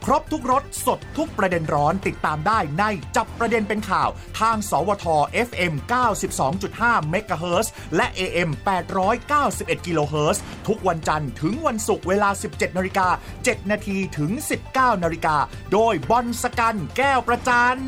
ครบทุกรสสดทุกประเด็นร้อนติดตามได้ในจับประเด็นเป็นข่าวทางสวท FM 92.5 เมกะเฮิรตซ์และ AM 891 กิโลเฮิรตซ์ทุกวันจันทร์ถึงวันศุกร์เวลา 17:07 น.ถึง 19:00 น.โดยบอลสกันแก้วประจัน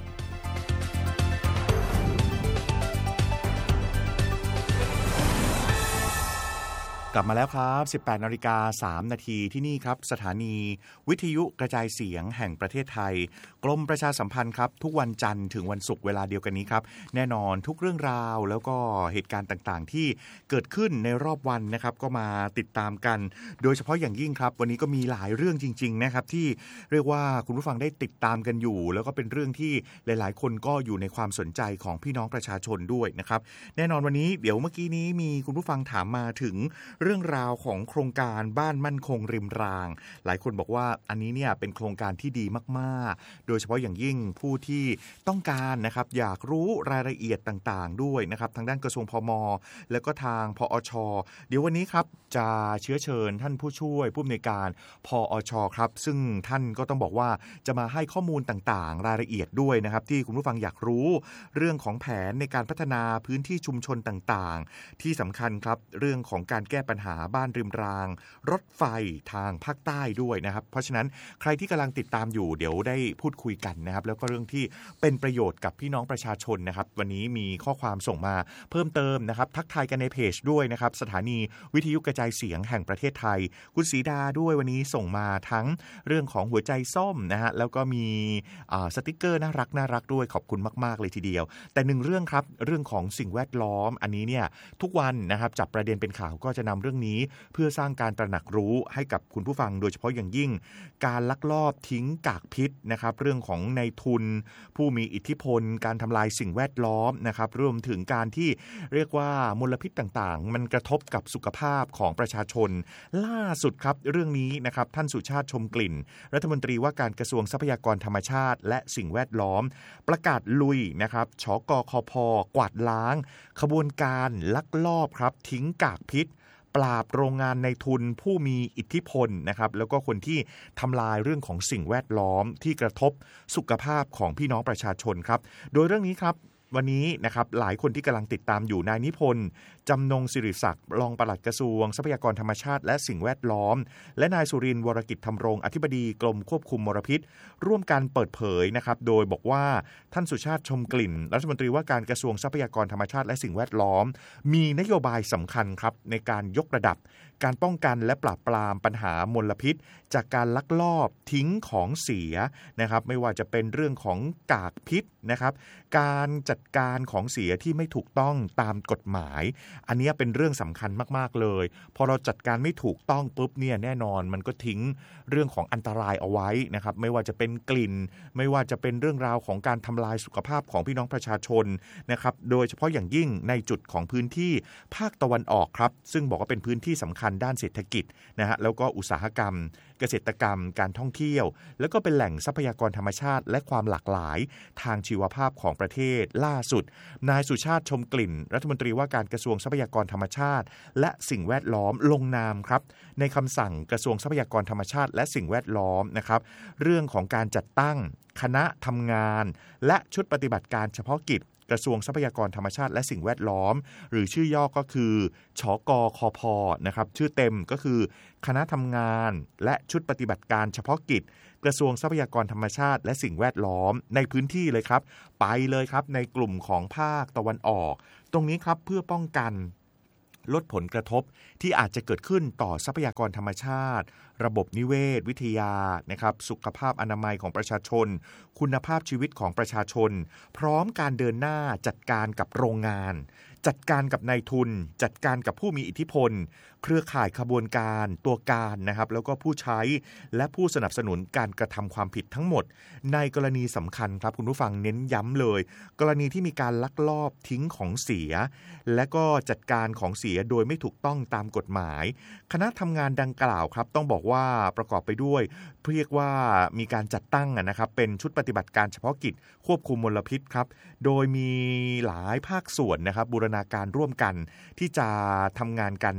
กลับมาแล้วครับ 18:03 น.ที่นี่ครับสถานีวิทยุกระจายเสียงแห่งประเทศไทยกรมประชาสัมพันธ์ครับทุกวันจันทร์ถึงวันศุกร์เวลาเดียวกันนี้ครับแน่นอนทุกเรื่องราวแล้วก็เหตุการณ์ต่างๆที่เกิดขึ้นในรอบวันนะครับก็มาติดตามกันโดยเฉพาะอย่างยิ่งครับวันนี้ก็มีหลายเรื่องจริงๆนะครับที่เรียกว่าคุณผู้ฟังได้ติดตามกันอยู่แล้วก็เป็นเรื่องที่หลายๆคนก็อยู่ในความสนใจของพี่น้องประชาชนด้วยนะครับแน่นอนวันนี้เดี๋ยวเมื่อกี้นี้มีคุณผู้ฟังถามมาถึงเรื่องราวของโครงการบ้านมั่นคงริมรางหลายคนบอกว่าอันนี้เนี่ยเป็นโครงการที่ดีมากๆโดยเฉพาะอย่างยิ่งผู้ที่ต้องการนะครับอยากรู้รายละเอียดต่างๆด้วยนะครับทางด้านกระทรวงพม.แล้วก็ทางพอช.เดี๋ยววันนี้ครับจะเชื้อเชิญท่านผู้ช่วยผู้อำนวยการพอช.ครับซึ่งท่านก็ต้องบอกว่าจะมาให้ข้อมูลต่างๆรายละเอียดด้วยนะครับที่คุณผู้ฟังอยากรู้เรื่องของแผนในการพัฒนาพื้นที่ชุมชนต่างๆที่สำคัญครับเรื่องของการแก้ปัญหาบ้านริมรางรถไฟทางภาคใต้ด้วยนะครับเพราะฉะนั้นใครที่กำลังติดตามอยู่เดี๋ยวได้พูดคุยกันนะครับแล้วก็เรื่องที่เป็นประโยชน์กับพี่น้องประชาชนนะครับวันนี้มีข้อความส่งมาเพิ่มเติมนะครับทักทายกันในเพจด้วยนะครับสถานีวิทยุกระจายเสียงแห่งประเทศไทยคุณศรีดาด้วยวันนี้ส่งมาทั้งเรื่องของหัวใจส้มนะฮะแล้วก็มีสติกเกอร์น่ารักด้วยขอบคุณมากๆเลยทีเดียวแต่หนึ่งเรื่องครับเรื่องของสิ่งแวดล้อมอันนี้เนี่ยทุกวันนะครับจับประเด็นเป็นข่าวก็จะนำเรื่องนี้เพื่อสร้างการตระหนักรู้ให้กับคุณผู้ฟังโดยเฉพาะอย่างยิ่งการลักลอบทิ้งกากพิษนะครับเรื่องของนายทุนผู้มีอิทธิพลการทำลายสิ่งแวดล้อมนะครับรวมถึงการที่เรียกว่ามลพิษต่างๆมันกระทบกับสุขภาพของประชาชนล่าสุดครับเรื่องนี้นะครับท่านสุชาติชมกลิ่นรัฐมนตรีว่าการกระทรวงทรัพยากรธรรมชาติและสิ่งแวดล้อมประกาศลุยนะครับชกคพ.กวาดล้างขบวนการลักลอบครับทิ้งกากพิษปราบโรงงานในทุนผู้มีอิทธิพลนะครับแล้วก็คนที่ทำลายเรื่องของสิ่งแวดล้อมที่กระทบสุขภาพของพี่น้องประชาชนครับโดยเรื่องนี้ครับวันนี้นะครับหลายคนที่กำลังติดตามอยู่นายนิพนธ์จำนงศิริศักดิ์รองปลัดกระทรวงทรัพยากรธรรมชาติและสิ่งแวดล้อมและนายสุรินทร์วรกิจธรรมรงค์อธิบดีกรมควบคุมมลพิษร่วมกันเปิดเผยนะครับโดยบอกว่าท่านสุชาติชมกลิ่นรัฐมนตรีว่าการกระทรวงทรัพยากรธรรมชาติและสิ่งแวดล้อมมีนโยบายสำคัญครับในการยกระดับการป้องกันและปราบปรามปัญหามลพิษจากการลักลอบทิ้งของเสียนะครับไม่ว่าจะเป็นเรื่องของกากพิษนะครับการจัดการของเสียที่ไม่ถูกต้องตามกฎหมายอันนี้เป็นเรื่องสำคัญมากๆเลยพอเราจัดการไม่ถูกต้องปุ๊บเนี่ยแน่นอนมันก็ทิ้งเรื่องของอันตรายเอาไว้นะครับไม่ว่าจะเป็นกลิ่นไม่ว่าจะเป็นเรื่องราวของการทำลายสุขภาพของพี่น้องประชาชนนะครับโดยเฉพาะอย่างยิ่งในจุดของพื้นที่ภาคตะวันออกครับซึ่งบอกว่าเป็นพื้นที่สำคัญด้านเศรษฐกิจนะฮะแล้วก็อุตสาหกรรมเกษตรกรรมการท่องเที่ยวแล้วก็เป็นแหล่งทรัพยากรธรรมชาติและความหลากหลายทางชีวภาพของประเทศล่าสุดนายสุชาติชมกลิ่นรัฐมนตรีว่าการกระทรวงทรัพยากรธรรมชาติและสิ่งแวดล้อมลงนามครับในคำสั่งกระทรวงทรัพยากรธรรมชาติและสิ่งแวดล้อมนะครับเรื่องของการจัดตั้งคณะทำงานและชุดปฏิบัติการเฉพาะกิจกระทรวงทรัพยากรธรรมชาติและสิ่งแวดล้อมหรือชื่อย่อก็คือชกคพ.นะครับชื่อเต็มก็คือคณะทำงานและชุดปฏิบัติการเฉพาะกิจกระทรวงทรัพยากรธรรมชาติและสิ่งแวดล้อมในพื้นที่เลยครับไปเลยครับในกลุ่มของภาคตะวันออกตรงนี้ครับเพื่อป้องกันลดผลกระทบที่อาจจะเกิดขึ้นต่อทรัพยากรธรรมชาติระบบนิเวศวิทยานะครับสุขภาพอนามัยของประชาชนคุณภาพชีวิตของประชาชนพร้อมการเดินหน้าจัดการกับโรงงานจัดการกับนายทุนจัดการกับผู้มีอิทธิพลเครือข่ายขบวนการตัวการนะครับแล้วก็ผู้ใช้และผู้สนับสนุนการกระทำความผิดทั้งหมดในกรณีสำคัญครับคุณผู้ฟังเน้นย้ำเลยกรณีที่มีการลักลอบทิ้งของเสียและก็จัดการของเสียโดยไม่ถูกต้องตามกฎหมายคณะทำงานดังกล่าวครับต้องบอกว่าประกอบไปด้วยเรียกว่ามีการจัดตั้งนะครับเป็นชุดปฏิบัติการเฉพาะกิจควบคุมมลพิษครับโดยมีหลายภาคส่วนนะครับบูรณาการร่วมกันที่จะทำงานกันในพื้น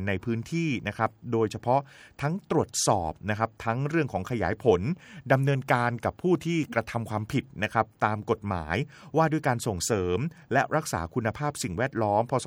ที่นะครับโดยเฉพาะทั้งตรวจสอบนะครับทั้งเรื่องของขยายผลดำเนินการกับผู้ที่กระทำความผิดนะครับตามกฎหมายว่าด้วยการส่งเสริมและรักษาคุณภาพสิ่งแวดล้อมพ.ศ.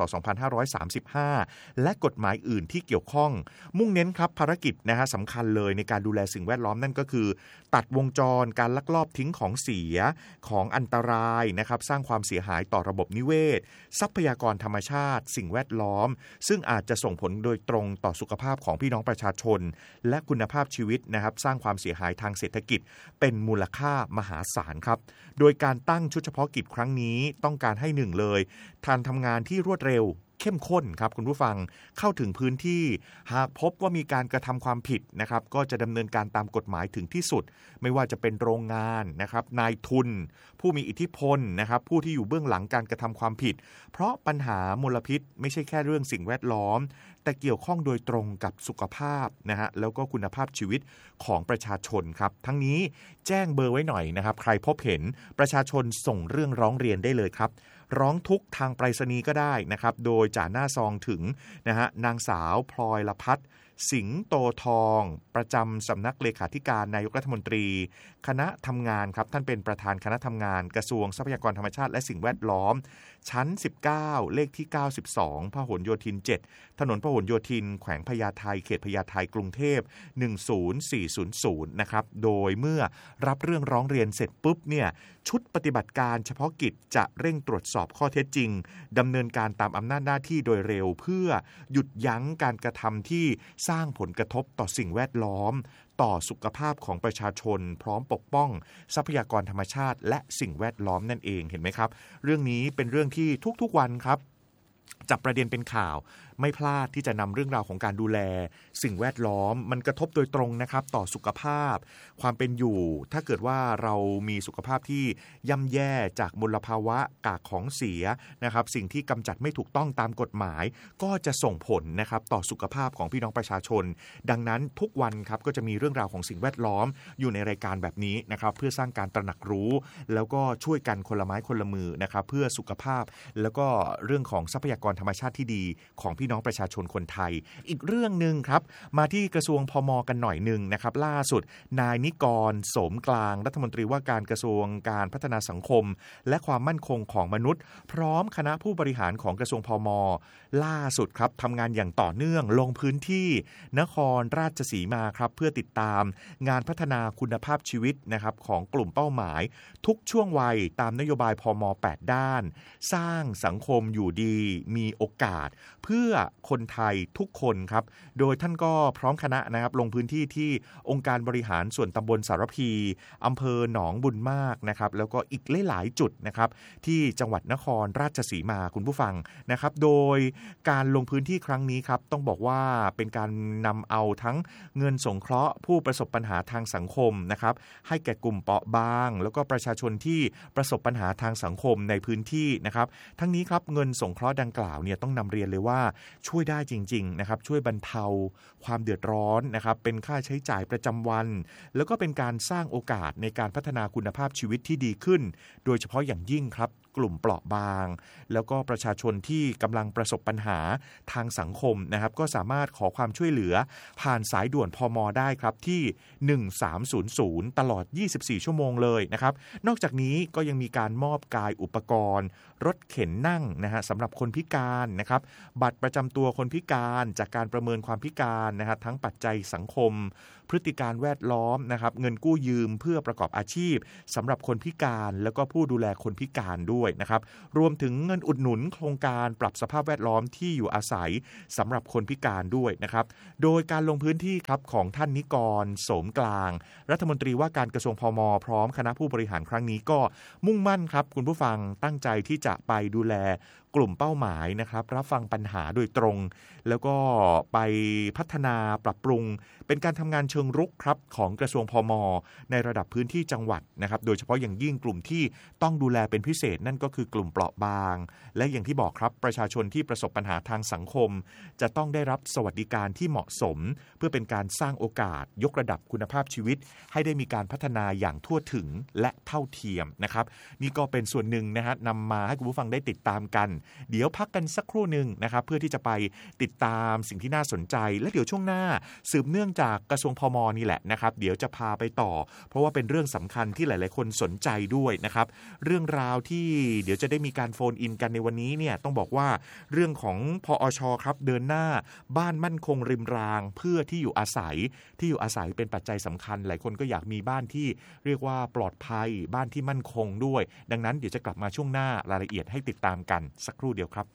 2535และกฎหมายอื่นที่เกี่ยวข้องมุ่งเน้นครับภารกิจนะฮะสำคัญเลยในการดูแลสิ่งแวดล้อมนั่นก็คือตัดวงจรการลักลอบทิ้งของเสียของอันตรายนะครับสร้างความเสียหายต่อระบบนิเวศทรัพยากรธรรมชาติสิ่งแวดล้อมซึ่งอาจจะส่งผลโดยตรงต่อสุขภาพของพี่น้องประชาชนและคุณภาพชีวิตนะครับสร้างความเสียหายทางเศรษฐกิจเป็นมูลค่ามหาศาลครับโดยการตั้งชุดเฉพาะกิจครั้งนี้ต้องการให้หนึ่งเลยการทำงานที่รวดเร็วเข้มข้นครับคุณผู้ฟังเข้าถึงพื้นที่หากพบว่ามีการกระทำความผิดนะครับก็จะดำเนินการตามกฎหมายถึงที่สุดไม่ว่าจะเป็นโรงงานนะครับนายทุนผู้มีอิทธิพลนะครับผู้ที่อยู่เบื้องหลังการกระทำความผิดเพราะปัญหามลพิษไม่ใช่แค่เรื่องสิ่งแวดล้อมแต่เกี่ยวข้องโดยตรงกับสุขภาพนะฮะแล้วก็คุณภาพชีวิตของประชาชนครับทั้งนี้แจ้งเบอร์ไว้หน่อยนะครับใครพบเห็นประชาชนส่งเรื่องร้องเรียนได้เลยครับร้องทุกข์ทางไปรษณีย์ก็ได้นะครับโดยจ่าหน้าซองถึงนะฮะนางสาวพลอยละพัฒน์สิงโตทองประจำสำนักเลขาธิการนายกรัฐมนตรีคณะทำงานครับท่านเป็นประธานคณะทำงานกระทรวงทรัพยากรธรรมชาติและสิ่งแวดล้อมชั้น19เลขที่92พหลโยธิน7ถนนพหลโยธินแขวงพญาไทเขตพญาไทกรุงเทพ10400นะครับโดยเมื่อรับเรื่องร้องเรียนเสร็จปุ๊บเนี่ยชุดปฏิบัติการเฉพาะกิจจะเร่งตรวจสอบข้อเท็จจริงดำเนินการตามอำนาจหน้าที่โดยเร็วเพื่อหยุดยั้งการกระทำที่สร้างผลกระทบต่อสิ่งแวดล้อมต่อสุขภาพของประชาชนพร้อมปกป้องทรัพยากรธรรมชาติและสิ่งแวดล้อมนั่นเองเห็นไหมครับเรื่องนี้เป็นเรื่องที่ทุกๆวันครับจับประเด็นเป็นข่าวไม่พลาดที่จะนำเรื่องราวของการดูแลสิ่งแวดล้อมมันกระทบโดยตรงนะครับต่อสุขภาพความเป็นอยู่ถ้าเกิดว่าเรามีสุขภาพที่ย่ำแย่จากมลภาวะกากของเสียนะครับสิ่งที่กำจัดไม่ถูกต้องตามกฎหมายก็จะส่งผลนะครับต่อสุขภาพของพี่น้องประชาชนดังนั้นทุกวันครับก็จะมีเรื่องราวของสิ่งแวดล้อมอยู่ในรายการแบบนี้นะครับเพื่อสร้างการตระหนักรู้แล้วก็ช่วยกันคนละไม้คนละมือนะครับเพื่อสุขภาพแล้วก็เรื่องของทรัพยากรธรรมชาติที่ดีของพี่น้องประชาชนคนไทยอีกเรื่องนึงครับมาที่กระทรวงพม.กันหน่อยนึงนะครับล่าสุดนายนิกรโสมกลางรัฐมนตรีว่าการกระทรวงการพัฒนาสังคมและความมั่นคงของมนุษย์พร้อมคณะผู้บริหารของกระทรวงพม.ล่าสุดครับทำงานอย่างต่อเนื่องลงพื้นที่นครราชสีมาครับเพื่อติดตามงานพัฒนาคุณภาพชีวิตนะครับของกลุ่มเป้าหมายทุกช่วงวัยตามนโยบายพม. 8 ด้านสร้างสังคมอยู่ดีมีโอกาสเพื่อคนไทยทุกคนครับโดยท่านก็พร้อมคณะนะครับลงพื้นที่ที่องค์การบริหารส่วนตำบลสารพีอำเภอหนองบุญมากนะครับแล้วก็อีกหลายๆจุดนะครับที่จังหวัดนครราชสีมาคุณผู้ฟังนะครับโดยการลงพื้นที่ครั้งนี้ครับต้องบอกว่าเป็นการนำเอาทั้งเงินสงเคราะห์ผู้ประสบปัญหาทางสังคมนะครับให้แก่กลุ่มเปราะบางแล้วก็ประชาชนที่ประสบปัญหาทางสังคมในพื้นที่นะครับทั้งนี้ครับเงินสงเคราะห์ดังกล่าวเนี่ยต้องนำเรียนเลยว่าช่วยได้จริงๆนะครับช่วยบรรเทาความเดือดร้อนนะครับเป็นค่าใช้จ่ายประจำวันแล้วก็เป็นการสร้างโอกาสในการพัฒนาคุณภาพชีวิตที่ดีขึ้นโดยเฉพาะอย่างยิ่งครับกลุ่มเปราะบางแล้วก็ประชาชนที่กำลังประสบปัญหาทางสังคมนะครับก็สามารถขอความช่วยเหลือผ่านสายด่วนพม.ได้ครับที่1300ตลอด24ชั่วโมงเลยนะครับนอกจากนี้ก็ยังมีการมอบกายอุปกรณ์รถเข็นนั่งนะฮะสำหรับคนพิการนะครับบัตรประจำตัวคนพิการจากการประเมินความพิการนะครับทั้งปัจจัยสังคมพฤติการแวดล้อมนะครับเงินกู้ยืมเพื่อประกอบอาชีพสำหรับคนพิการแล้วก็ผู้ดูแลคนพิการด้วยนะครับรวมถึงเงินอุดหนุนโครงการปรับสภาพแวดล้อมที่อยู่อาศัยสำหรับคนพิการด้วยนะครับโดยการลงพื้นที่ครับของท่านนิกรโสมกลางรัฐมนตรีว่าการกระทรวงพม.พร้อมคณะผู้บริหารครั้งนี้ก็มุ่งมั่นครับคุณผู้ฟังตั้งใจที่จะไปดูแลกลุ่มเป้าหมายนะครับรับฟังปัญหาโดยตรงแล้วก็ไปพัฒนาปรับปรุงเป็นการทำงานเชิงรุกครับของกระทรวงพม.ในระดับพื้นที่จังหวัดนะครับโดยเฉพาะอย่างยิ่งกลุ่มที่ต้องดูแลเป็นพิเศษนั่นก็คือกลุ่มเปราะบางและอย่างที่บอกครับประชาชนที่ประสบปัญหาทางสังคมจะต้องได้รับสวัสดิการที่เหมาะสมเพื่อเป็นการสร้างโอกาสยกระดับคุณภาพชีวิตให้ได้มีการพัฒนาอย่างทั่วถึงและเท่าเทียมนะครับนี่ก็เป็นส่วนหนึ่งนะฮะนำมาให้คุณผู้ฟังได้ติดตามกันเดี๋ยวพักกันสักครู่นึงนะครับเพื่อที่จะไปติดตามสิ่งที่น่าสนใจและเดี๋ยวช่วงหน้าสืบเนื่องจากกระทรวงพม.นี่แหละนะครับเดี๋ยวจะพาไปต่อเพราะว่าเป็นเรื่องสำคัญที่หลายๆคนสนใจด้วยนะครับเรื่องราวที่เดี๋ยวจะได้มีการโฟนอินกันในวันนี้เนี่ยต้องบอกว่าเรื่องของพอช.ครับเดินหน้าบ้านมั่นคงริมรางเพื่อที่อยู่อาศัยเป็นปัจจัยสำคัญหลายคนก็อยากมีบ้านที่เรียกว่าปลอดภัยบ้านที่มั่นคงด้วยดังนั้นเดี๋ยวจะกลับมาช่วงหน้ารายละเอียดให้ติดตามกันสักครู่เดียวครับ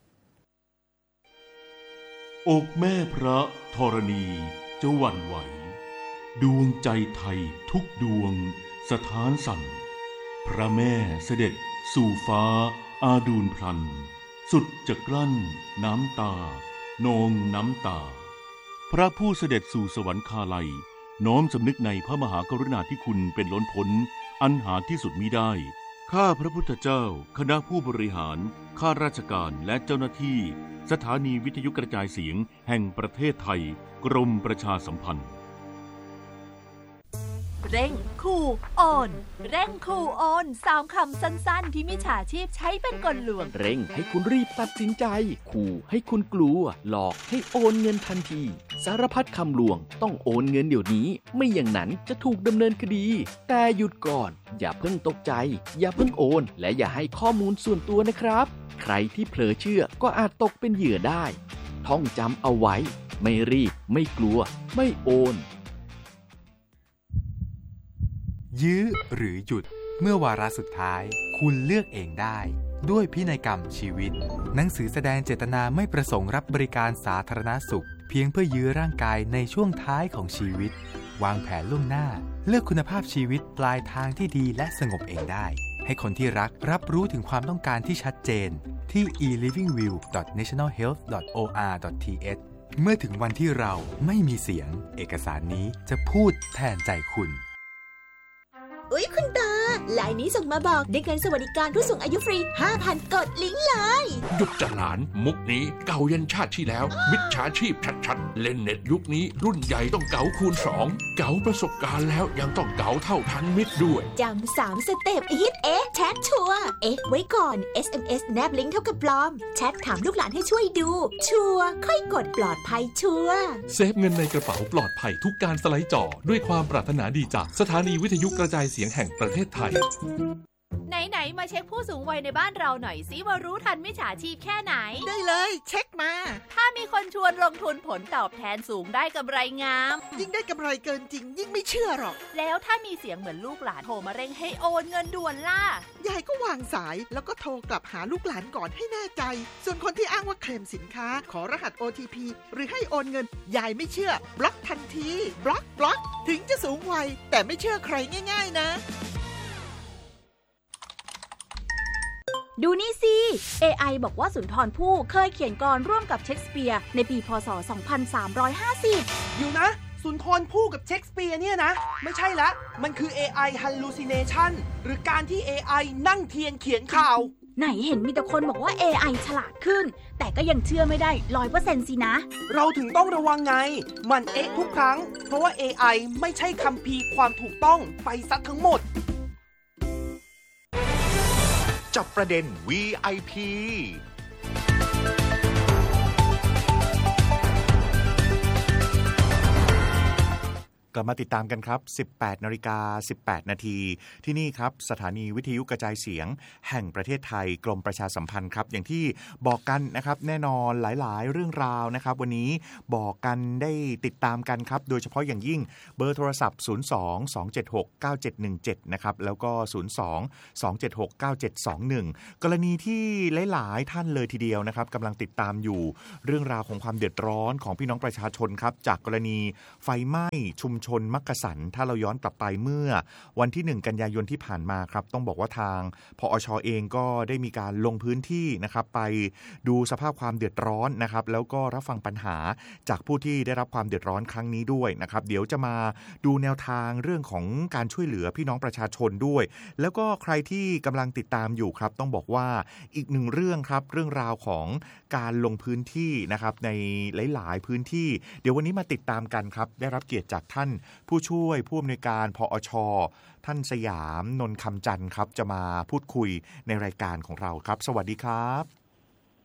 อกแม่พระธรณีจะหวั่นไหวดวงใจไทยทุกดวงสถานสั่นพระแม่เสด็จสู่ฟ้าอาดูลพลันสุดจะกลั้นน้ำตานองน้ำตาพระผู้เสด็จสู่สวรรคาลัยน้อมสำนึกในพระมหากรุณาธิคุณเป็นล้นพ้นอันหาที่สุดมิได้ข้าพระพุทธเจ้าคณะผู้บริหารข้าราชการและเจ้าหน้าที่สถานีวิทยุกระจายเสียงแห่งประเทศไทยกรมประชาสัมพันธ์เร่งขู่โอนเร่งขู่โอน3 คำสั้นๆที่มิจฉาชีพใช้เป็นกลลวงเร่งให้คุณรีบตัดสินใจขู่ให้คุณกลัวหลอกให้โอนเงินทันทีสารพัดคำลวงต้องโอนเงินเดี๋ยวนี้ไม่อย่างนั้นจะถูกดำเนินคดีแต่หยุดก่อนอย่าเพิ่งตกใจอย่าเพิ่งโอนและอย่าให้ข้อมูลส่วนตัวนะครับใครที่เผลอเชื่อก็อาจตกเป็นเหยื่อได้ท่องจำเอาไว้ไม่รีบไม่กลัวไม่โอนยื้อหรือหยุดเมื่อวาระสุดท้ายคุณเลือกเองได้ด้วยพินัยกรรมชีวิตหนังสือแสดงเจตนาไม่ประสงค์รับบริการสาธารณสุขเพียงเพื่อยื้อร่างกายในช่วงท้ายของชีวิตวางแผนล่วงหน้าเลือกคุณภาพชีวิตปลายทางที่ดีและสงบเองได้ให้คนที่รักรับรู้ถึงความต้องการที่ชัดเจนที่ e-livingwill.nationalhealth.or.th เมื่อถึงวันที่เราไม่มีเสียงเอกสารนี้จะพูดแทนใจคุณอุ๊ยคุณตาไลน์นี้ส่งมาบอกได้เงินสวัสดิการผู้สูงอายุฟรี 5,000 กดลิงก์เลยหยุดจะหลานมุกนี้เก่ายันชาติที่แล้วมิจฉาชีพชัดๆเล่นเน็ตยุคนี้รุ่นใหญ่ต้องเก๋าคูณ2เก๋าประสบการณ์แล้วยังต้องเก๋าเท่าทันมิตรด้วยจำ3 สเต็ปฮิตแชทชัวร์ไว้ก่อน SMS แนบลิงก์เท่ากับปลอมแชทถามลูกหลานให้ช่วยดูชัวร์ค่อยกดปลอดภัยชัวร์เซฟเงินในกระเป๋าปลอดภัยทุกการสไลด์จอด้วยความปรารถนาดีจากสถานีวิทยุกระจายเสียงแห่งประเทศไทยไหนๆมาเช็คผู้สูงวัยในบ้านเราหน่อยสิว่ารู้ทันมิจฉาชีพแค่ไหนได้เลยเช็คมาถ้ามีคนชวนลงทุนผลตอบแทนสูงได้กำไรงามยิ่งได้กำไรเกินจริงยิ่งไม่เชื่อหรอกแล้วถ้ามีเสียงเหมือนลูกหลานโทรมาเร่งให้โอนเงินด่วนล่ะยายก็วางสายแล้วก็โทรกลับหาลูกหลานก่อนให้แน่ใจส่วนคนที่อ้างว่าเคลมสินค้าขอรหัส OTP หรือให้โอนเงินยายไม่เชื่อบล็อกทันทีบล็อกถึงจะสูงวัยแต่ไม่เชื่อใครง่ายๆนะดูนี่สิ AI บอกว่าสุนทรภู่เคยเขียนกลร่วมกับเชคสเปียร์ในปีพ.ศ. 2350 อยู่นะสุนทรภู่กับเชคสเปียร์เนี่ยนะไม่ใช่ละมันคือ AI hallucination หรือการที่ AI นั่งเทียนเขียนข่าวไหนเห็นมีแต่คนบอกว่า AI ฉลาดขึ้นแต่ก็ยังเชื่อไม่ได้ 100% สินะเราถึงต้องระวังไงมันทุกครั้งเพราะว่า AI ไม่ใช่คัมภีร์ความถูกต้องไปซะทั้งหมดจับประเด็น VIPกลับมาติดตามกันครับ 18:18 น.ที่นี่ครับสถานีวิทยุกระจายเสียงแห่งประเทศไทยกรมประชาสัมพันธ์ครับอย่างที่บอกกันนะครับแน่นอนหลายๆเรื่องราวนะครับวันนี้บอกกันได้ติดตามกันครับโดยเฉพาะอย่างยิ่งเบอร์โทรศัพท์02-276-9717นะครับแล้วก็02-276-9721กรณีที่หลายๆท่านเลยทีเดียวนะครับกำลังติดตามอยู่เรื่องราวของความเดือดร้อนของพี่น้องประชาชนครับจากกรณีไฟไหม้ชุมชนมักกะสันถ้าเราย้อนกลับไปเมื่อวันที่1กันยายนที่ผ่านมาครับต้องบอกว่าทางพอช.เองก็ได้มีการลงพื้นที่นะครับไปดูสภาพความเดือดร้อนนะครับแล้วก็รับฟังปัญหาจากผู้ที่ได้รับความเดือดร้อนครั้งนี้ด้วยนะครับเดี๋ยวจะมาดูแนวทางเรื่องของการช่วยเหลือพี่น้องประชาชนด้วยแล้วก็ใครที่กำลังติดตามอยู่ครับต้องบอกว่าอีกหนึ่งเรื่องครับเรื่องราวของการลงพื้นที่นะครับในหลายๆพื้นที่เดี๋ยววันนี้มาติดตามกันครับได้รับเกียรติจากท่านผู้ช่วยผู้อำนวยการพอช.ท่านสยามนนท์คำจันทร์ครับจะมาพูดคุยในรายการของเราครับสวัสดีครับ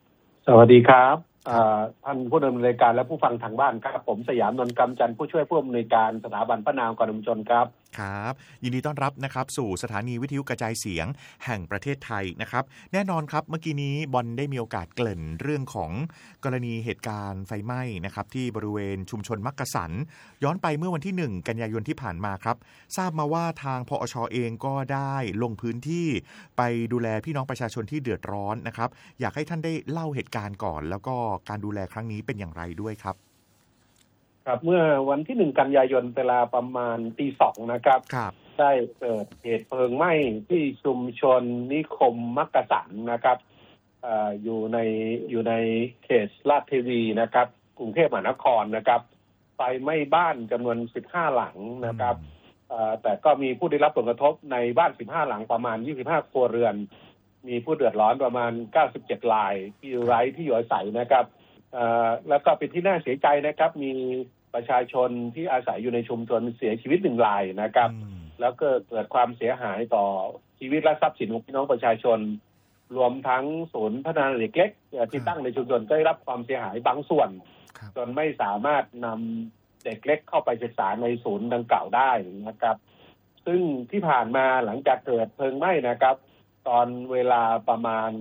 สวัสดีครับท่านผู้ดำเนินรายการและผู้ฟังทางบ้านครับผมสยามนนท์กำจันทร์ผู้ช่วยผู้อำนวยการสถาบันพระนามกรมชนครับครับยินดีต้อนรับนะครับสู่สถานีวิทยุกระจายเสียงแห่งประเทศไทยนะครับแน่นอนครับเมื่อกี้นี้บอลได้มีโอกาสเกริ่นเรื่องของกรณีเหตุการณ์ไฟไหม้นะครับที่บริเวณชุมชนมักกะสันย้อนไปเมื่อวันที่1กันยายนที่ผ่านมาครับทราบมาว่าทางพอช.เองก็ได้ลงพื้นที่ไปดูแลพี่น้องประชาชนที่เดือดร้อนนะครับอยากให้ท่านได้เล่าเหตุการณ์ก่อนแล้วก็การดูแลครั้งนี้เป็นอย่างไรด้วยครับครับเมื่อวันที่1กันยายนเวลาประมาณตี 2นะครับได้เกิดเหตุเพลิงไหม้ที่ชุมชนนิคมมักกะสันนะครับอยู่ในเขตลาดเทวีนะครับกรุงเทพมหานครนะครับไฟไหม้บ้านจำนวน15หลังนะครับแต่ก็มีผู้ได้รับผลกระทบในบ้าน15หลังประมาณ25ครัวเรือนมีผู้เดือดร้อนประมาณ97รายที่ไร้ที่อยู่อาศัยนะครับแล้วก็เป็นที่น่าเสียใจนะครับมีประชาชนที่อาศัยอยู่ในชุมชนเสียชีวิต1รายนะครับแล้วก็เกิดความเสียหายต่อชีวิตและทรัพย์สินของพี่น้องประชาชนรวมทั้งศูนย์พัฒนาเด็กเล็กที่ตั้งในชุมชนก็ได้รับความเสียหายบางส่วนจนไม่สามารถนำเด็กเล็กเข้าไปศึกษาในศูนย์ดังกล่าวได้นะครับซึ่งที่ผ่านมาหลังจากเกิดเพลิงไหม้นะครับตอนเวลาประมาณ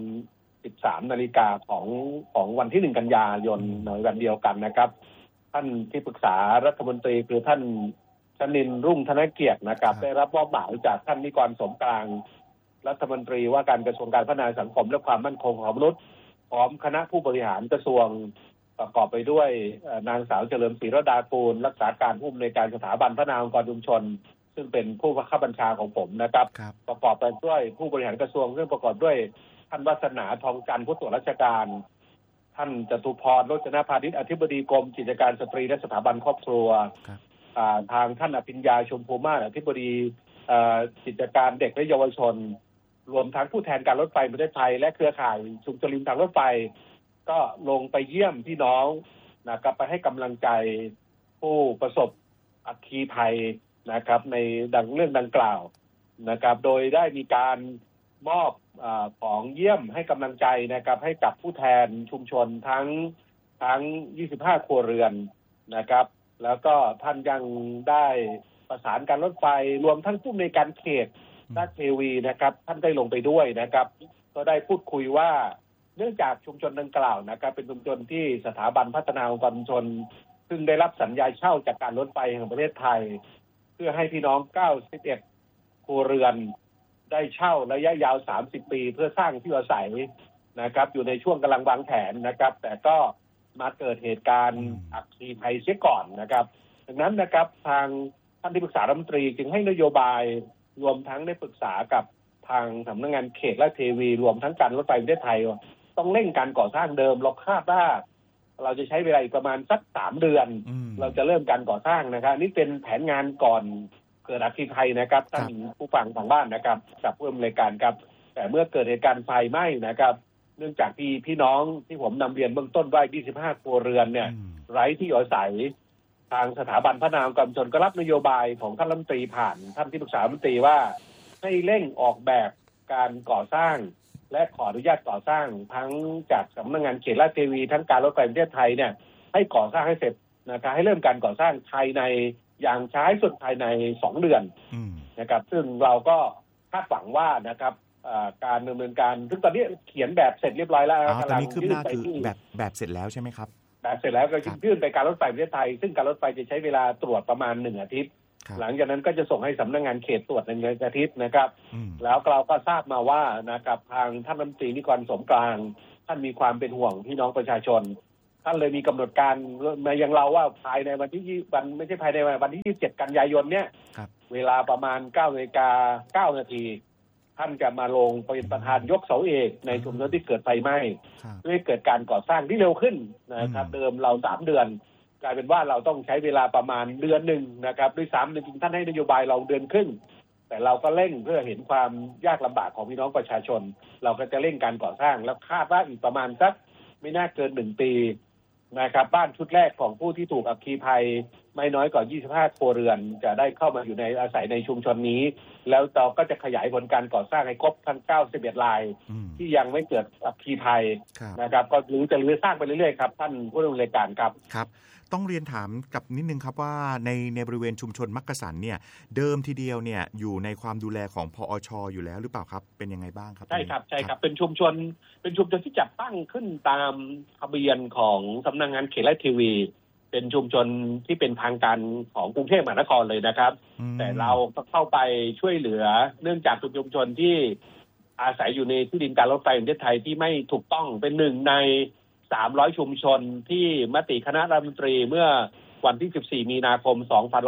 13 นาฬิกาของวันที่1กันยายนในวันเดียวกันนะครับท่านที่ปรึกษารัฐมนตรีคือท่านชนินทร์รุ่งธนเกียรตินะครับได้รับมอบหมายจากท่านนิกรสมกลางรัฐมนตรีว่าการกระทรวงการพัฒนาสังคมและความมั่นคงของมนุษย์พร้อมคณะผู้บริหารกระทรวงประกอบไปด้วยนางสาวเฉลิมศรีรดากูลรักษาการผู้อำนวยการสถาบันพัฒนาองค์กรชุมชนซึ่งเป็นผู้บังคับบัญชาของผมนะครับประกอบไปด้วยผู้บริหารกระทรวงซึ่งประกอบด้วยท่านวัฒนาทองจันทร์ผู้ตรวจราชการท่านจตุพรโรจนพานิชอธิบดีกรมกิจการสตรีและสถาบันครอบครัวทางท่านอภิญญาชมพูมาศอธิบดีกิจการเด็กและเยาวชนรวมทั้งผู้แทนการรถไฟประเทศไทยและเครือข่ายชุมชนริมทางรถไฟก็ลงไปเยี่ยมพี่น้องนะครับไปให้กำลังใจผู้ประสบอัคคีภัยนะครับในเรื่องดังกล่าวนะครับโดยได้มีการมอบของเยี่ยมให้กำลังใจนะครับให้กับผู้แทนชุมชนทั้ง25ครัวเรือนนะครับแล้วก็ท่านยังได้ประสานการรถไฟรวมทั้งผู้ในการเขตลาดเทวีนะครับท่านได้ลงไปด้วยนะครับก็ได้พูดคุยว่าเนื่องจากชุมชนดังกล่าวนะครับเป็นชุมชนที่สถาบันพัฒนาองค์กรชุมชนซึ่งได้รับสัญญาเช่าจากการรถไฟแห่งประเทศไทยเพื่อให้พี่น้อง91ครัวเรือนได้เช่าระยะยาว30ปีเพื่อสร้างที่อาศัยนะครับอยู่ในช่วงกำลังวางแผนนะครับแต่ก็มาเกิดเหตุการณ์อัคคีภัยเสียก่อนนะครับดังนั้นนะครับทางท่านที่ปรึกษารัฐมนตรีจึงให้นโยบายรวมทั้งได้ปรึกษากับทางสำนักงานเขตและเทวีรวมทั้งการรถไฟประเทศไทยต้องเร่งการก่อสร้างเดิมเราคาดว่าเราจะใช้เวลาอีกประมาณสัก3เดือนเราจะเริ่มการก่อสร้างนะครับนี่เป็นแผนงานก่อนเกิดอัคคีภัยนะครับท่านผู้ฟังทางบ้านนะครับกับผู้อำนวยการครับแต่เมื่อเกิดเหตุการณ์ไฟไหม้นะครับเนื่องจากพี่น้องที่ผมนำเรียนเบื้องต้นว่า25ครัวเรือนเนี่ยไร้ที่อยู่อาศัยทางสถาบันพัฒนาองค์กรชุมชนก็รับนโยบายของท่านรัฐมนตรีผ่านท่านที่ปรึกษารัฐมนตรีว่าให้เร่งออกแบบการก่อสร้างและขออนุญาตก่อสร้างทั้งจากสำนักงานเขตลาดเทวีทั้งการรถไฟประเทศไทยเนี่ยให้ก่อสร้างให้เสร็จนะครับให้เริ่มการก่อสร้างภายในอย่างช้าที่สุดภายใน2เดือนนะครับซึ่งเราก็คาดหวังว่านะครับการดำเนินการซึ่งตอนนี้เขียนแบบเสร็จเรียบร้อยแล้วกำลังยื่นไปที่แบบเสร็จแล้วใช่ไหมครับแบบเสร็จแล้วก็ยื่นไปการรถไฟประเทศไทยซึ่งการรถไฟจะใช้เวลาตรวจประมาณ1อาทิตย์หลังจากนั้นก็จะส่งให้สำนักงานเขตตรวจใน1อาทิตย์นะครับแล้วเราก็ทราบมาว่านะครับทางท่านรัฐมนตรีนิกรสมกลางท่านมีความเป็นห่วงพี่น้องประชาชนท่านเลยมีกำหนดการมายังเราว่าภายในวันที่ไม่ใช่ภายในวันที่27กันยายนเนี่ยเวลาประมาณ 9:09 นาทีท่านจะมาลงเป็นประธานยกเสาเอกในชุมชนที่เกิดไฟไหม้เพื่อให้เกิดการก่อสร้างที่เร็วขึ้นนะครับเดิมเรา3เดือนกลายเป็นว่าเราต้องใช้เวลาประมาณเดือนนึงนะครับด้วย3 เดือนจริงท่านให้นโยบายเราเดือนครึ่งแต่เราก็เร่งเพื่อเห็นความยากลำบากของพี่น้องประชาชนเราก็จะเร่งการก่อสร้างแล้วคาดว่าอีกประมาณสักไม่น่าเกิน1 ปีนะครับบ้านชุดแรกของผู้ที่ถูกอัคคีภัยไม่น้อยกว่า25ครัวเรือนจะได้เข้ามาอยู่ในอาศัยในชุมชนนี้แล้วเราก็จะขยายผลการก่อสร้างให้ครบทั้ง91รายที่ยังไม่เกิดอัคคีภัยนะครับก็จะรื้อสร้างไปเรื่อยๆครับท่านผู้ดำเนินการครับครับต้องเรียนถามกับนิดนึงครับว่าในบริเวณชุมชนมักกะสันเนี่ยเดิมทีเดียวเนี่ยอยู่ในความดูแลของพอช.อยู่แล้วหรือเปล่าครับเป็นยังไงบ้างครับใช่ครับเป็นชุมชนที่จัดตั้งขึ้นตามทะเบียนของสำนักงานเขตและทีวีเป็นชุมชนที่เป็นทางการของกรุงเทพมหานครเลยนะครับแต่เราเข้าไปช่วยเหลือเนื่องจากชุมชนที่อาศัยอยู่ในที่ดินการรถไฟแห่งประเทศไทยที่ไม่ถูกต้องเป็นหนึ่งใน300ชุมชนที่มติคณะรัฐมนตรีเมื่อวันที่14มีนาคม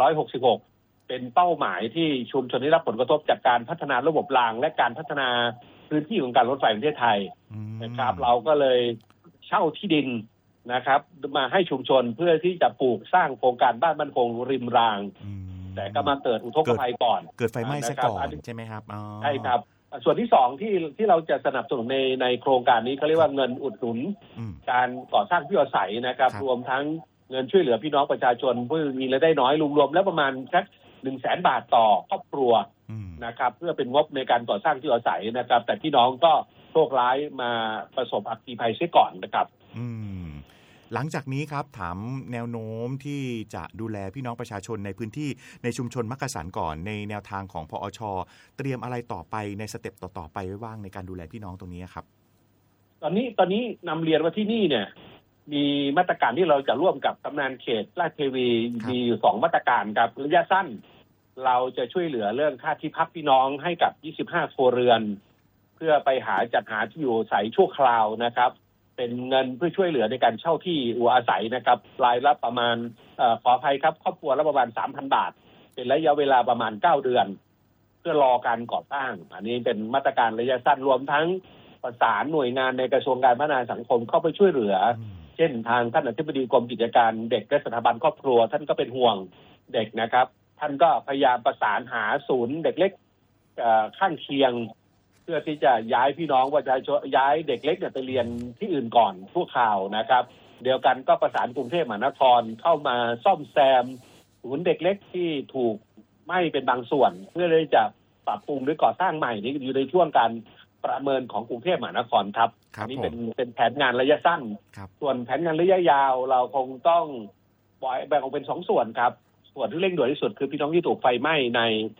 2566เป็นเป้าหมายที่ชุมชนได้รับผลกระทบจากการพัฒนาระบบรางและการพัฒนาพื้นที่ของการรถไฟแห่งประเทศไทยนะครับเราก็เลยเช่าที่ดินนะครับมาให้ชุมชนเพื่อที่จะปลูกสร้างโครงการบ้านมั่นคงริมรางแต่ก็มาเกิดอุทกภัยก่อนเกิดไฟไหม้ซะก่อนใช่ไหมครับใช่ครับส่วนที่2ที่เราจะสนับสนุนในโครงการนี้เขาเรียกว่าเงินอุดหนุนการก่อสร้างที่อยู่อาศัยนะครับรวมทั้งเงินช่วยเหลือพี่น้องประชาชนผู้มีรายได้น้อยรวมๆแล้วประมาณสัก 100,000 บาทต่อครอบครัวนะครับเพื่อเป็นงบในการก่อสร้างที่อยู่อาศัยนะครับแต่พี่น้องก็โชคร้ายมาประสบอัคคีภัยเสียก่อนนะครับหลังจากนี้ครับถามแนวโน้มที่จะดูแลพี่น้องประชาชนในพื้นที่ในชุมชนมักกะสันก่อนในแนวทางของพอช.เตรียมอะไรต่อไปในสเต็ปต่อๆไปไว้บ้างในการดูแลพี่น้องตรงนี้ครับตอนนี้นำเรียนว่าที่นี่เนี่ยมีมาตรการที่เราจะร่วมกับกำนันเขตราชเทวีมีอยู่2มาตรการครับระยะสั้นเราจะช่วยเหลือเรื่องค่าที่พักพี่น้องให้กับ25ครัวเรือนเพื่อไปจัดหาที่อยู่อาศัยชั่วคราวนะครับเป็นเงินเพื่อช่วยเหลือในการเช่าที่อยู่อาศัยนะครับรายละประมาณขออภัยครับครอบครัวละประมาณ 3,000 บาทเป็นระยะเวลาประมาณ9เดือนเพื่อรอการก่อสร้างอันนี้เป็นมาตรการระยะสั้นรวมทั้งประสานหน่วยงานในกระทรวงการพัฒนาสังคมเข้าไปช่วยเหลือเช่นทางท่านอธิบดีกรมกิจการเด็กและสถาบันครอบครัวท่านก็เป็นห่วงเด็กนะครับท่านก็พยายามประสานหาศูนย์เด็กเล็กข้างเคียงเพื่อที่จะย้ายพี่น้องประชาชนย้ายเด็กเล็กไปเรียนที่อื่นก่อนชั่วคราวนะครับเดียวกันก็ประสานกรุงเทพมหานครเข้ามาซ่อมแซมศูนย์เด็กเล็กที่ถูกไหม้เป็นบางส่วนเพื่อที่จะปรับปรุงหรือก่อสร้างใหม่นี้อยู่ในช่วงการประเมินของกรุงเทพมหานครครับอันนี้เป็นแผนงานระยะสั้นส่วนแผนงานระยะยาวเราคงต้องแบ่งออกเป็น2ส่วนครับส่วนที่เร่งด่วนที่สุดคือพี่น้องที่ถูกไฟไหม้ใน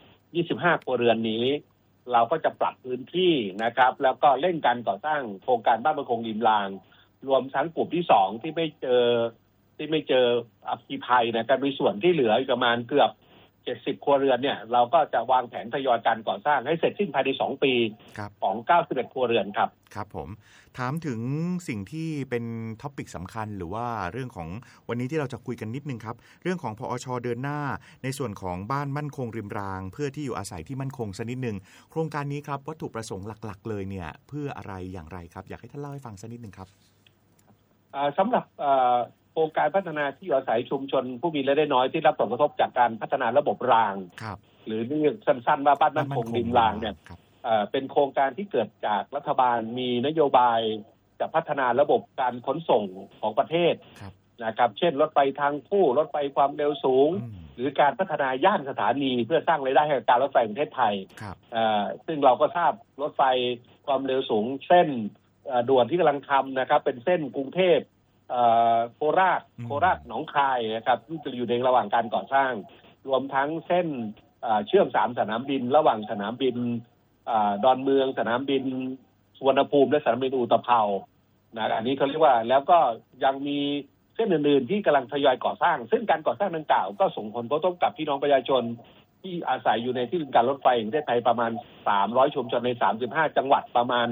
25ครัวเรือนนี้เราก็จะปรับพื้นที่นะครับแล้วก็เร่งการก่อสร้างโครงการบ้านมั่นคงริมรางรวมทั้งกลุ่มที่2ที่ไม่เจออัคคีภัยนะครับในส่วนที่เหลือประมาณเกือบ70ครัวเรือนเนี่ยเราก็จะวางแผนทยอยการก่อสร้างให้เสร็จสิ้นภายใน2ปีของ91ครัวเรือนครับครับผมถามถึงสิ่งที่เป็นท็อปิกสำคัญหรือว่าเรื่องของวันนี้ที่เราจะคุยกันนิดนึงครับเรื่องของพอช.เดินหน้าในส่วนของบ้านมั่นคงริมรางเพื่อที่อยู่อาศัยที่มั่นคงสักนิดนึงโครงการนี้ครับวัตถุประสงค์หลักๆเลยเนี่ยเพื่ออะไรอย่างไรครับอยากให้ท่านเล่าให้ฟังสักนิดนึงครับสำหรับโครงการพัฒนาที่อยู่อาศัยชุมชนผู้มีรายได้น้อยที่รับผลกระทบจากการพัฒนาระบบรางหรือเรียกสั้นๆว่าบ้านมั่นคงริมรางเนี่ยเป็นโครงการที่เกิดจากรัฐบาลมีนโยบายจะพัฒนาระบบการขนส่งของประเทศนะครับเช่นรถไฟทางคู่รถไฟความเร็วสูงหรือการพัฒนาย่านสถานีเพื่อสร้างรายได้ให้กับการรถไฟแห่งประเทศไทยซึ่งเราก็ทราบรถไฟความเร็วสูงเส้นด่วนที่กำลังทำนะครับเป็นเส้นกรุงเทพโคราชหนองคายนะครับที่จะอยู่ในระหว่างการก่อสร้างรวมทั้งเส้นเชื่อม3สนามบินระหว่างสนามบินดอนเมืองสนามบินสุวรรณภูมิและสนามบินอุตภเปานะอันนี้เขาเรียกว่าแล้วก็ยังมีเส้นอื่นๆที่กำลังทยอยก่อสร้างซึ่งการก่อสร้างดังกล่าวก็ส่งผลกระทบกับพี่น้องประชาชนที่อาศัยอยู่ในที่ดินการรถไฟแห่งประเทศไทยประมาณ300ชุมชนใน35จังหวัดประมาณ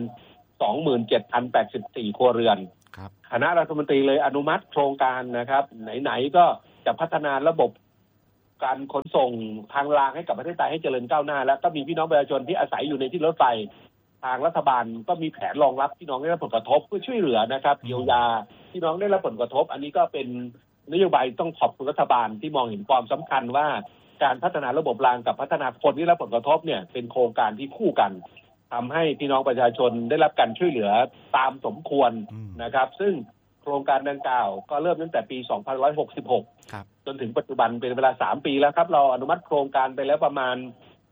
27,084 ครัวเรือนคณะรัฐมนตรีเลยอนุมัติโครงการนะครับไหนๆก็จะพัฒนาระบบการขนส่งทางรางให้กับประเทศไทยให้เจริญก้าวหน้าแล้วก็มีพี่น้องประชาชนที่อาศัยอยู่ในที่รถไฟทางรัฐบาลก็มีแผนรองรับพี่น้องได้รับผลกระทบเพื่อช่วยเหลือนะครับเยียวยาพี่น้องได้รับผลกระทบอันนี้ก็เป็นนโยบายต้องขอบคุณรัฐบาลที่มองเห็นความสำคัญว่าการพัฒนาระบบรางกับพัฒนาคนที่รับผลกระทบเนี่ยเป็นโครงการที่คู่กันทำให้พี่น้องประชาชนได้รับการช่วยเหลือตามสมควรนะครับซึ่งโครงการดังกล่าวก็เริ่มตั้งแต่ปี 2566 ครับจนถึงปัจจุบันเป็นเวลา3 ปีแล้วครับเราอนุมัติโครงการไปแล้วประมาณ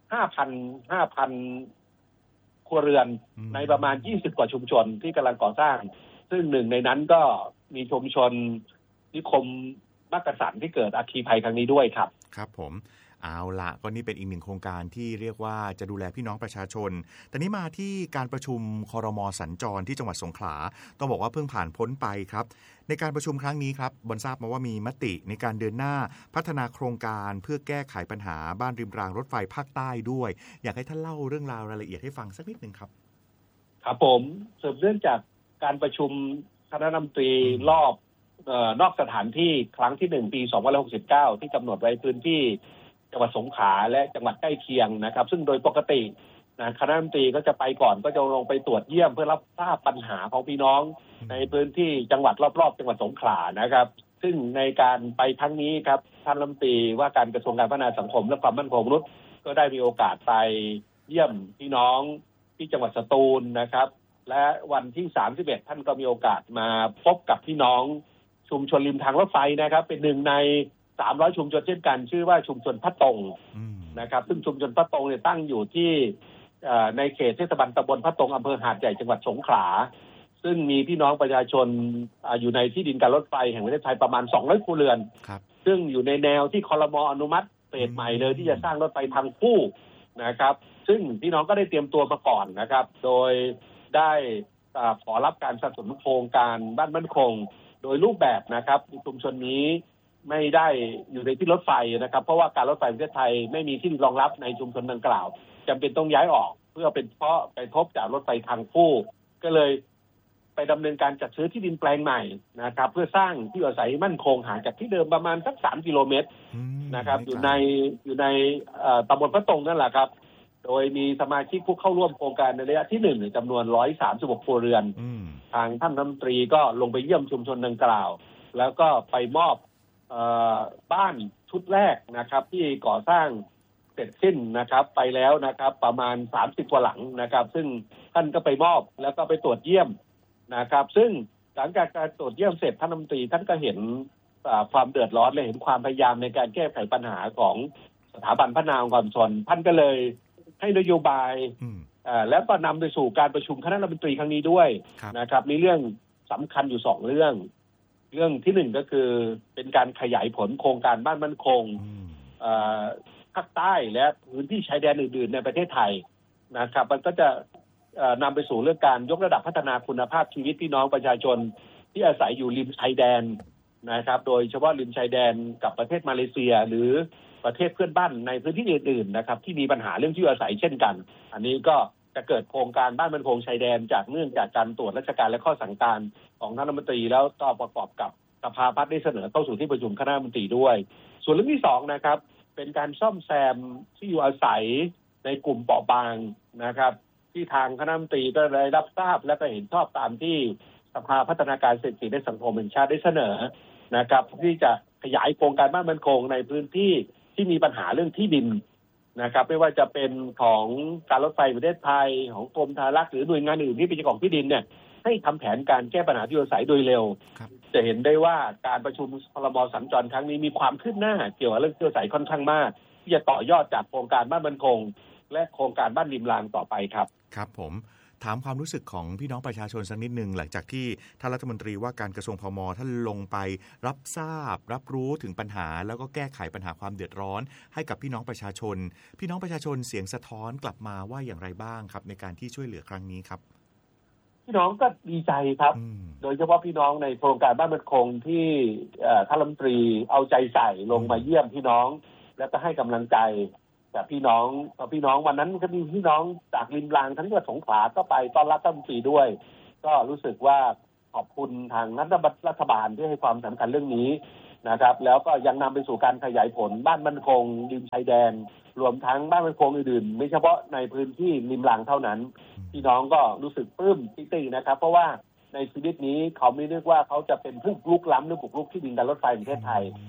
5,000 ครัวเรือนในประมาณ20 กว่าชุมชนที่กำลังก่อสร้างซึ่งหนึ่งในนั้นก็มีชุมชนนิคมมักกะสันที่เกิดอัคคีภัยครั้งนี้ด้วยครับครับผมเอาละก็นี่เป็นอีกหนึ่งโครงการที่เรียกว่าจะดูแลพี่น้องประชาชนแต่นี้มาที่การประชุมครม.สัญจรที่จังหวัดสงขลาต้องบอกว่าเพิ่งผ่านพ้นไปครับในการประชุมครั้งนี้ครับบนทราบมาว่ามีมติในการเดินหน้าพัฒนาโครงการเพื่อแก้ไขปัญหาบ้านริมรางรถไฟภาคใต้ด้วยอยากให้ท่านเล่าเรื่องราวรายละเอียดให้ฟังสักนิดนึงครับครับผมสืบเนื่องจากการประชุมคณะรัฐมนตรีรอบนอกสถานที่ครั้งที่1ปี2569ที่กำหนดไว้พื้นที่จังหวัดสงขลาและจังหวัดใกล้เคียงนะครับซึ่งโดยปกตินะคณะรัฐมนตรีก็จะไปก่อนก็จะลงไปตรวจเยี่ยมเพื่อรับทราบปัญหาของพี่น้องในพื้นที่จังหวัดรอบๆจังหวัดสงขลานะครับซึ่งในการไปครั้งนี้ครับท่านรัฐมนตรีว่าการกระทรวงการพัฒนาสังคมและความมั่นคงมนุษย์ก็ได้มีโอกาสไปเยี่ยมพี่น้องที่จังหวัดสตูลนะครับและวันที่31ท่านก็มีโอกาสมาพบกับพี่น้องชุมชนริมทางรถไฟนะครับเป็นหนึ่งใน300ชุมชนเช่นกันชื่อว่าชุมชนพระตงนะครับซึ่งชุมชนพระตงเนี่ยตั้งอยู่ที่ในเขตเทศบาลตำบลพระตงอำเภอหาดใหญ่จังหวัดสงขลาซึ่งมีพี่น้องประชาชนอยู่ในที่ดินการรถไฟแห่งประเทศไทยประมาณ200ครัวเรือนซึ่งอยู่ในแนวที่ครม.อนุมัติเฟสใหม่เลยที่จะสร้างรถไฟทางคู่นะครับซึ่งพี่น้องก็ได้เตรียมตัวมาก่อนนะครับโดยได้ขอรับการสนับสนุนโครงการบ้านมั่นคงโดยรูปแบบนะครับชุมชนนี้ไม่ได้อยู่ในที่รถไฟนะครับเพราะว่าการรถไฟประเทศไทยไม่มีที่รองรับในชุมชนดังกล่าวจำเป็นต้องย้ายออกเพื่อเป็นเพราะไปทบจากรถไฟทางคู่ก็เลยไปดำเนินการจัดซื้อที่ดินแปลงใหม่นะครับเพื่อสร้างที่อยู่อาศัยมั่นคงห่างจากที่เดิมประมาณสัก3 กิโลเมตรนะครับอยู่ในตำบลพระตงนั่นแหละครับโดยมีสมาชิกผู้เข้าร่วมโครงการในระยะที่1จำนวน136ครัวเรือนทางท่านรัฐมนตรีก็ลงไปเยี่ยมชุมชนดังกล่าวแล้วก็ไปมอบบ้านชุดแรกนะครับที่ก่อสร้างเสร็จสิ้นนะครับไปแล้วนะครับประมาณ30 กว่าหลังนะครับซึ่งท่านก็ไปมอบแล้วก็ไปตรวจเยี่ยมนะครับซึ่งหลังจากการตรวจเยี่ยมเสร็จท่านรัฐมนตรีท่านก็เห็นความเดือดร้อนและเห็นความพยายามในการแก้ไขปัญหาของสถาบันพัฒนาองค์กรชุมชนท่านก็เลยให้นโยบายแล้วก็นำไปสู่การประชุมคณะรัฐมนตรีครั้งนี้ด้วยนะครับมีเรื่องสำคัญอยู่2 เรื่องที่1ก็คือเป็นการขยายผลโครงการบ้านมั่นคงภาคใต้และพื้นที่ชายแดนอื่นๆในประเทศไทยนะครับมันก็จะนำไปสู่เรื่องการยกระดับพัฒนาคุณภาพชีวิตพี่น้องประชาชนที่อาศัยอยู่ริมชายแดนนะครับโดยเฉพาะริมชายแดนกับประเทศมาเลเซียหรือประเทศเพื่อนบ้านในพื้นที่อื่นๆนะครับที่มีปัญหาเรื่องที่อยู่อาศัยเช่นกันอันนี้ก็จะเกิดโครงการบ้านมั่นคงชายแดนจากเนื่องจากการตรวจราชการและข้อสั่งการของท่านรัฐมนตรีแล้วก็ประกอบกับสภาพัฒน์ได้เสนอเข้าสู่ที่ประชุมคณะรัฐมนตรีด้วยส่วนเรื่องที่2นะครับเป็นการซ่อมแซมที่อยู่อาศัยในกลุ่มเปราะบางนะครับที่ทางคณะรัฐมนตรีก็ได้รับทราบและก็เห็นชอบตามที่สภาพัฒนาการเศรษฐกิจและสังคมแห่งชาติได้เสนอนะครับที่จะขยายโครงการบ้านมั่นคงในพื้นที่ที่มีปัญหาเรื่องที่ดินนะครับไม่ว่าจะเป็นของการรถไฟประเทศไทยของกรมธารักษ์หรือหน่วยงานอื่นที่เป็นเจ้าของที่ดินเนี่ยให้ทำแผนการแก้ปัญหาที่อยู่อาศัยโดยเร็วจะเห็นได้ว่าการประชุมครม.สัญจรครั้งนี้มีความคืบหน้าเกี่ยวกับเรื่องที่อยู่อาศัยค่อนข้างมากที่จะต่อยอดจากโครงการบ้านมั่นคงและโครงการบ้านริมรางต่อไปครับครับผมถามความรู้สึกของพี่น้องประชาชนสักนิดนึงหลังจากที่ท่านรัฐมนตรีว่าการกระทรวงพม.ท่านลงไปรับทราบรับรู้ถึงปัญหาแล้วก็แก้ไขปัญหาความเดือดร้อนให้กับพี่น้องประชาชนเสียงสะท้อนกลับมาว่าอย่างไรบ้างครับในการที่ช่วยเหลือครั้งนี้ครับพี่น้องก็ดีใจครับโดยเฉพาะพี่น้องในโครงการบ้านมั่นคงที่ท่านรัฐมนตรีเอาใจใส่ลงมาเยี่ยมพี่น้องแล้วก็ให้กำลังใจแต่พี่น้องวันนั้นก็มีพี่น้องจากริมรางทั้งจังหวัดสงขลาก็ไปต้อนรับท่านรัฐมนตรีด้วยก็รู้สึกว่าขอบคุณทางรัฐบาลที่ให้ความสำคัญเรื่องนี้นะครับแล้วก็ยังนำไปสู่การขยายผลบ้านมั่นคงริมชายแดนรวมทั้งบ้านมั่นคงอื่นๆไม่เฉพาะในพื้นที่ริมรางเท่านั้นพี่น้องก็รู้สึกปลื้มปิตินะครับเพราะว่าในชีวิตนี้เขาไม่นึกว่าเขาจะเป็นผู้ลุกล้ำหรือบุกรุกที่ดินการรถไฟประเทศไทย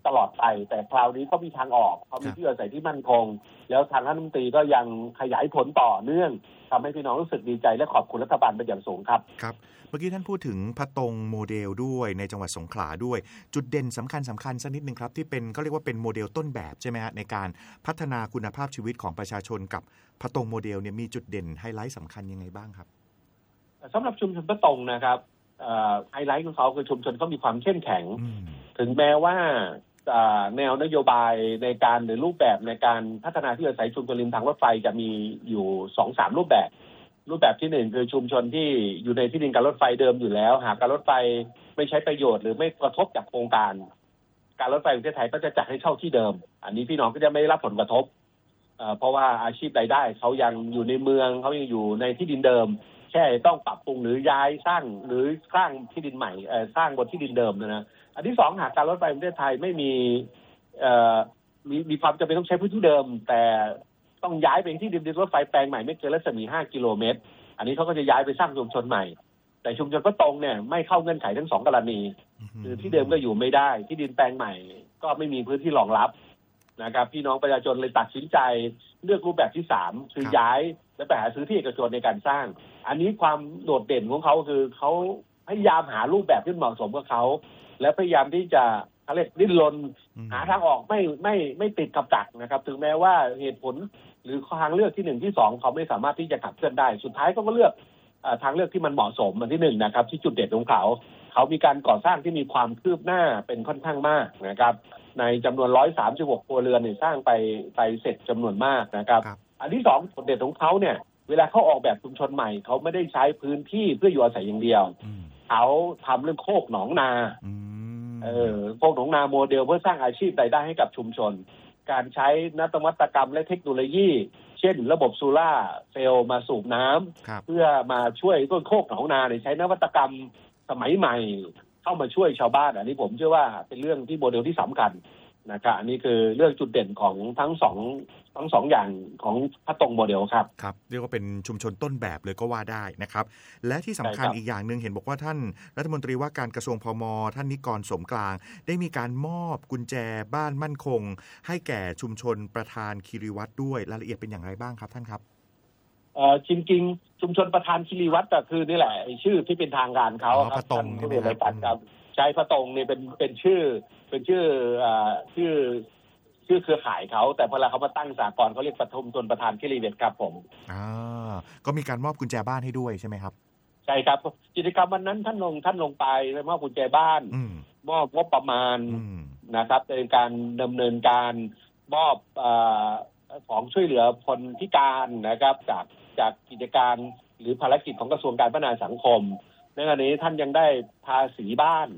ตลอดไปแต่คราวนี้เขามีทางออกเขามีที่อยู่อาศัยที่มั่นคงแล้วทางรัฐมนตรีก็ยังขยายผลต่อเนื่องทำให้พี่น้องรู้สึกดีใจและขอบคุณรัฐบาลเป็นอย่างสูงครับครับเมื่อกี้ท่านพูดถึงพะตงโมเดลด้วยในจังหวัดสงขลาด้วยจุดเด่นสำคัญสักนิดนึงครับที่เป็นเขาเรียกว่าเป็นโมเดลต้นแบบใช่ไหมฮะในการพัฒนาคุณภาพชีวิตของประชาชนกับพะตงโมเดลเนี่ยมีจุดเด่นไฮไลท์สำคัญยังไงบ้างครับสำหรับชุมชนพะตงนะครับไฮไลท์ของเขาคือชุมชนเขามีความเข้มแข็งถึงแม้ว่าแนวนโยบายในการหรือรูปแบบในการพัฒนาที่อยู่อาศัยชุมชนริมทางรถไฟจะมีอยู่ 2-3 รูปแบบที่1คือชุมชนที่อยู่ในที่ดินการรถไฟเดิมอยู่แล้วหากการรถไฟไม่ใช้ประโยชน์หรือไม่กระทบจากโครงการการรถไฟประเทศไทยก็จะจัดให้เช่าที่เดิมอันนี้พี่น้องก็จะไม่ได้รับผลกระทบเพราะว่าอาชีพรายได้เขายังอยู่ในเมืองเขายังอยู่ในที่ดินเดิมแค่ต้องปรับปรุงหรือย้ายสร้างหรือสร้างที่ดินใหม่สร้างบนที่ดินเดิมนะอันที่2หากการรถไฟประเทศไทยไม่มีความจำเป็นต้องใช้พื้นที่เดิมแต่ต้องย้ายไปที่ดินรถไฟแปลงใหม่ไม่เกินรัศมี5 กิโลเมตรอันนี้เขาก็จะย้ายไปสร้างชุมชนใหม่แต่ชุมชนพะตงเนี่ยไม่เข้าเงื่อนไขทั้ง2กรณีคือที่เดิมก็อยู่ไม่ได้ที่ดินแปลงใหม่ก็ไม่มีพื้นที่รองรับนะครับพี่น้องประชาชนเลยตัดสินใจเลือกรูปแบบที่3คือย้ายและไปหาซื้อที่เอกชนในการสร้างอันนี้ความโดดเด่นของเขาคือเขาพยายามหารูปแบบที่เหมาะสมกับเขาและพยายามที่จะเขาเรียกดิ้นรนหาทางออกไม่ติดกับดักนะครับถึงแม้ว่าเหตุผลหรือทางเลือกที่1ที่2เขาไม่สามารถที่จะขับเคลื่อนได้สุดท้ายก็เลือกทางเลือกที่มันเหมาะสมอันที่1นะครับที่จุดเด่นของเขามีการก่อสร้างที่มีความคืบหน้าเป็นค่อนข้างมากนะครับในจำนวน136ครัวเรือนสร้างไปเสร็จจำนวนมากนะครับอันที่2จุดเด่นของเขาเนี่ยเวลาเขาออกแบบชุมชนใหม่เขาไม่ได้ใช้พื้นที่เพื่ออยู่อาศัยอย่างเดียวเขาทำเรื่องโคกหนองนาโคกหนองนาโมเดลเพื่อสร้างอาชีพรายได้ให้กับชุมชนการใช้นวัตกรรมและเทคโนโลยีเช่นระบบโซล่าเซลล์มาสูบน้ำเพื่อมาช่วยต้นโคกหนองนาใช้นวัตกรรมสมัยใหม่เข้ามาช่วยชาวบ้านอันนี้ผมเชื่อว่าเป็นเรื่องที่โมเดลที่สำคัญนะครับอันนี้คือเรื่องจุดเด่นของทั้งสองอย่างของพะตงโมเดลครับครับเรียกว่าเป็นชุมชนต้นแบบเลยก็ว่าได้นะครับและที่สำคัญอีกอย่างนึงเห็นบอกว่าท่านรัฐมนตรีว่าการกระทรวงพม.ท่านนิกรสมกลางได้มีการมอบกุญแจบ้านมั่นคงให้แก่ชุมชนประธานคีรีวัฒน์ด้วยรายละเอียดเป็นอย่างไรบ้างครับท่านครับจริงๆชุมชนประธานคีรีวัฒน์ก็คือนี่แหละชื่อที่เป็นทางการเขาครับท่านผู้บริหารครับใช้พะตงนี่เป็นชื่อเครือข่ายเขาแต่พอเขามาตั้งสหกรณ์เขาเรียกชุมชนประธานคีรีวัฒน์ครับผมก็มีการมอบกุญแจบ้านให้ด้วยใช่ไหมครับใช่ครับกิจกรรมวันนั้นท่านลงไปมอบกุญแจบ้านมอบงบประมาณนะครับในการดำเนินการมอบของช่วยเหลือคนพิการนะครับจากกิจการหรือภารกิจของกระทรวงการพัฒนาสังคมในขณะนี้ท่านยังได้ทาสีบ้าน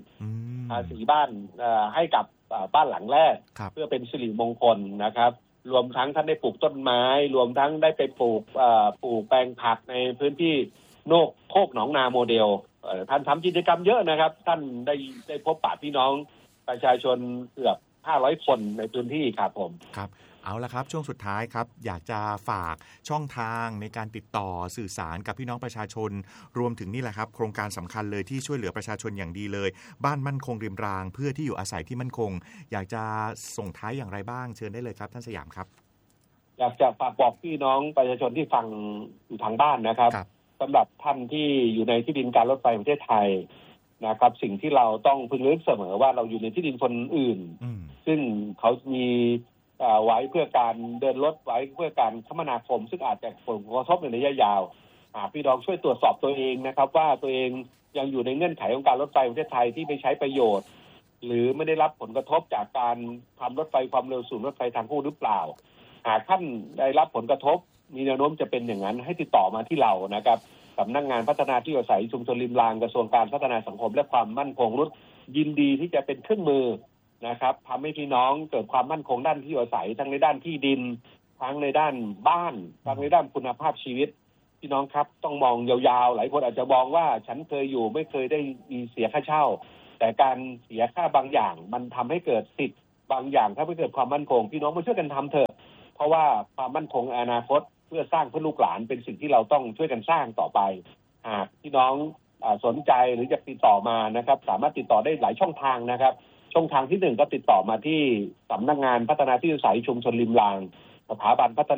ให้กับบ้านหลังแรกเพื่อเป็นสิริมงคลนะครับรวมทั้งท่านได้ปลูกต้นไม้รวมทั้งได้ไปปลูกแปลงผักในพื้นที่โคกหนองนาโมเดลท่านทำกิจกรรมเยอะนะครับท่านได้พบปะพี่น้องประชาชนเกือบ500 คนในพื้นที่ครับผมครับเอาละครับช่วงสุดท้ายครับอยากจะฝากช่องทางในการติดต่อสื่อสารกับพี่น้องประชาชนรวมถึงนี่แหละครับโครงการสำคัญเลยที่ช่วยเหลือประชาชนอย่างดีเลยบ้านมั่นคงริมรางเพื่อที่อยู่อาศัยที่มั่นคงอยากจะส่งท้ายอย่างไรบ้างเชิญได้เลยครับท่านสยามครับอยากจะฝากบอกพี่น้องประชาชนที่ฟังอยู่ทางบ้านนะครับสำหรับท่านที่อยู่ในที่ดินการรถไฟประเทศไทยนะครับสิ่งที่เราต้องพึงระลึกเสมอว่าเราอยู่ในที่ดินคนอื่นซึ่งเขามีไว้เพื่อการเดินรถไว้เพื่อการคมนาคมซึ่งอาจจะผลกระทบในระยะยาวพี่น้องช่วยตรวจสอบตัวเองนะครับว่าตัวเองยังอยู่ในเงื่อนไขของการรถไฟประเทศไทยที่ไม่ใช้ประโยชน์หรือไม่ได้รับผลกระทบจากการทำรถไฟความเร็วสูงรถไฟทางคู่หรือเปล่าหากท่านได้รับผลกระทบมีแนวโน้มจะเป็นอย่างนั้นให้ติดต่อมาที่เรานะครับสำนักงานพัฒนาที่อยู่อาศัยชุมชนริมรางกระทรวงการพัฒนาสังคมและความมั่นคงรุ่นยินดีที่จะเป็นเครื่องมือนะครับทำให้พี่น้องเกิดความมั่นคงด้านที่อยู่อาศัยทั้งในด้านที่ดินทั้งในด้านบ้านทั้งในด้านคุณภาพชีวิตพี่น้องครับต้องมองยาวๆหลายคนอาจจะมองว่าฉันเคยอยู่ไม่เคยได้มีเสียค่าเช่าแต่การเสียค่าบางอย่างมันทำให้เกิดสิทธิ์บางอย่างถ้าไม่เกิดความมั่นคงพี่น้องมาช่วยกันทำเถอะเพราะว่าความมั่นคงอนาคตเพื่อสร้างเพื่อลูกหลานเป็นสิ่งที่เราต้องช่วยกันสร้างต่อไปหากพี่น้องสนใจหรือจะติดต่อมานะครับสามารถติดต่อได้หลายช่องทางนะครับช่องทางที่1ก็ติดต่อมาที่สำนักงานพัฒนาที่อยู่อาศัยชุมชนริมรางสถาบันพัฒ